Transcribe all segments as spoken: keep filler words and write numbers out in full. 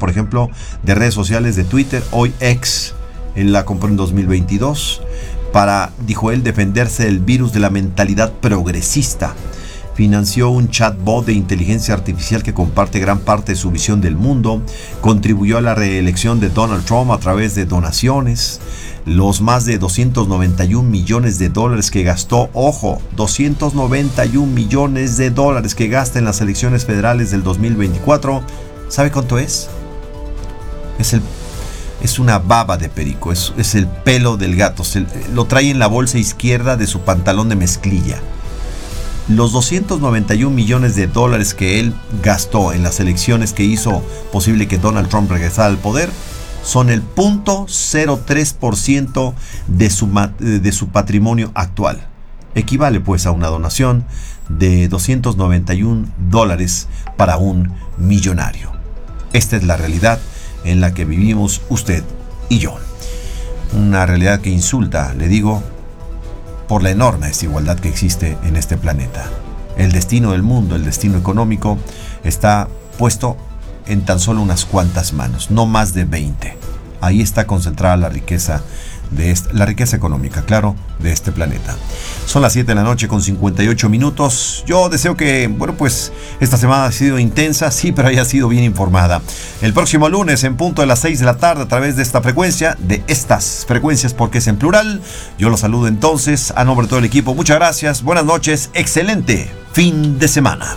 por ejemplo, de redes sociales de Twitter, hoy X. Él la compró en dos mil veintidós para, dijo él, defenderse del virus de la mentalidad progresista. Financió un chatbot de inteligencia artificial que comparte gran parte de su visión del mundo. Contribuyó a la reelección de Donald Trump a través de donaciones. Los más de doscientos noventa y un millones de dólares que gastó, ojo, doscientos noventa y un millones de dólares que gasta en las elecciones federales del dos mil veinticuatro. ¿Sabe cuánto es? Es el Es una baba de perico, es, es el pelo del gato. Se, lo trae en la bolsa izquierda de su pantalón de mezclilla. Los doscientos noventa y un millones de dólares que él gastó en las elecciones que hizo posible que Donald Trump regresara al poder son el cero punto cero tres por ciento de su, de su patrimonio actual. Equivale pues a una donación de doscientos noventa y un dólares para un millonario. Esta es la realidad en la que vivimos usted y yo. Una realidad que insulta, le digo, por la enorme desigualdad que existe en este planeta. El destino del mundo, el destino económico, está puesto en tan solo unas cuantas manos, no más de veinte. Ahí está concentrada la riqueza de este, la riqueza económica, claro, de este planeta. Son las siete de la noche con cincuenta y ocho minutos. Yo deseo que, bueno, pues esta semana ha sido intensa, sí, pero haya sido bien informada. El próximo lunes, en punto de las seis de la tarde, a través de esta frecuencia, de estas frecuencias, porque es en plural, yo los saludo entonces a nombre de todo el equipo. Muchas gracias, buenas noches, excelente fin de semana.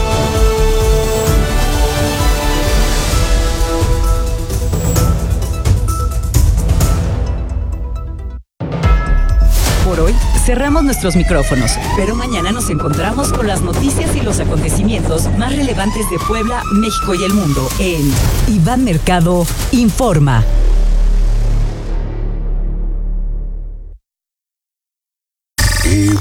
Por hoy cerramos nuestros micrófonos, pero mañana nos encontramos con las noticias y los acontecimientos más relevantes de Puebla, México y el mundo en Iván Mercado Informa.